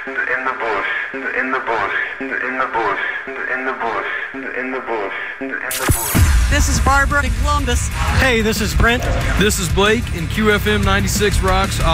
in the bush, in the bush, in the bush, in the bush, in the bush, in the bush. This is Barbara in Columbus. Hey, this is Brent. This is Blake, and QFM 96 Rocks